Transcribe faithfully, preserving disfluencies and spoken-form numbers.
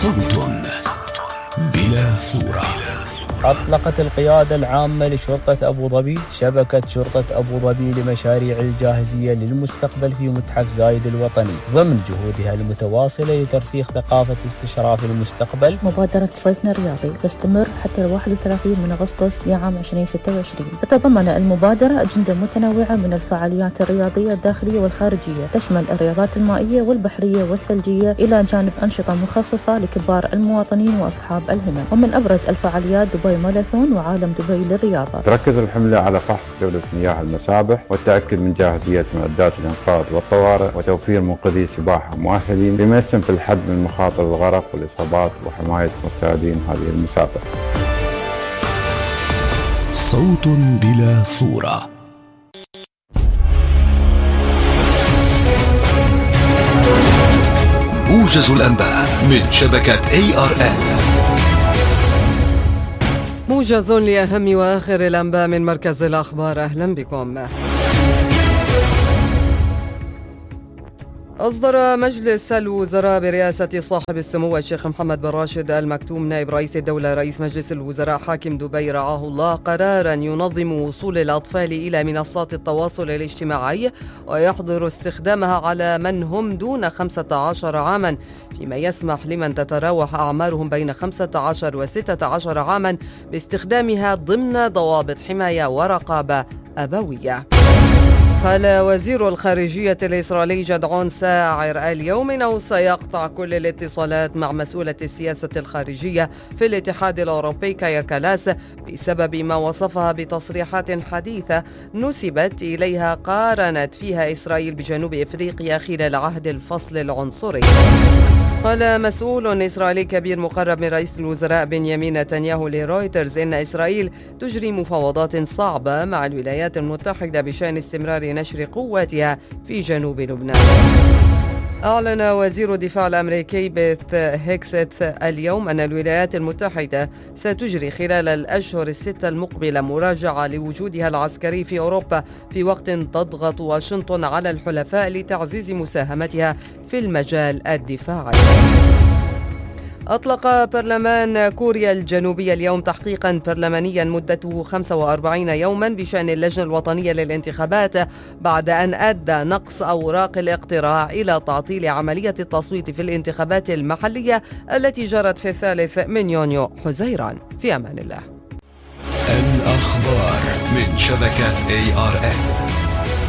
صوت بلا صورة. أطلقت القيادة العامة لشرطة أبو ظبي شبكة شرطة أبو ظبي لمشاريع الجاهزية للمستقبل في متحف زايد الوطني ضمن جهودها المتواصلة لترسيخ ثقافة استشراف المستقبل. مبادرة صيفنا الرياضي تستمر حتى الواحد وثلاثين من أغسطس لعام ألفين وستة وعشرين. تتضمن المبادرة أجندة متنوعة من الفعاليات الرياضية الداخلية والخارجية، تشمل الرياضات المائية والبحرية والثلجية إلى جانب أنشطة مخصصة لكبار المواطنين وأصحاب الهمم. ومن أبرز الفعاليات دبي ماراثون وعالم دبي للرياضة. تركز الحملة على فحص جودة مياه المسابح والتأكد من جاهزية معدات الإنقاذ والطوارئ وتوفير منقذي سباحة مؤهلين بما يسهم في الحد من مخاطر الغرق والإصابات وحماية مرتادين هذه المسابح. صوت بلا صورة. موجز الأنباء من شبكة إيه آر إل. موجز لأهم وآخر الأنباء من مركز الأخبار. أهلا بكم. أصدر مجلس الوزراء برئاسة صاحب السمو الشيخ محمد بن راشد آل مكتوم نائب رئيس الدولة رئيس مجلس الوزراء حاكم دبي رعاه الله قرارا ينظم وصول الأطفال إلى منصات التواصل الاجتماعي ويحظر استخدامها على من هم دون خمسة عشر عاما، فيما يسمح لمن تتراوح أعمارهم بين خمسة عشر وستة عشر عاما باستخدامها ضمن ضوابط حماية ورقابة أبوية. قال وزير الخارجية الإسرائيلي جدعون ساعر اليوم إنه سيقطع كل الاتصالات مع مسؤولة السياسة الخارجية في الاتحاد الأوروبي كايا كالاس بسبب ما وصفها بتصريحات حديثة نسبت إليها قارنت فيها إسرائيل بجنوب إفريقيا خلال عهد الفصل العنصري. قال مسؤول إسرائيلي كبير مقرب من رئيس الوزراء بنيامين نتنياهو لرويترز إن إسرائيل تجري مفاوضات صعبة مع الولايات المتحدة بشأن استمرار نشر قواتها في جنوب لبنان. أعلن وزير الدفاع الأمريكي بيث هيكست اليوم أن الولايات المتحدة ستجري خلال الأشهر الستة المقبلة مراجعة لوجودها العسكري في أوروبا في وقت تضغط واشنطن على الحلفاء لتعزيز مساهمتها في المجال الدفاعي. أطلق برلمان كوريا الجنوبية اليوم تحقيقا برلمانيا مدته خمسة وأربعين يوما بشأن اللجنة الوطنية للانتخابات بعد أن أدى نقص أوراق الاقتراع إلى تعطيل عملية التصويت في الانتخابات المحلية التي جرت في الثالث من يونيو حزيران. في أمان الله. الأخبار من شبكة إيه آر إل.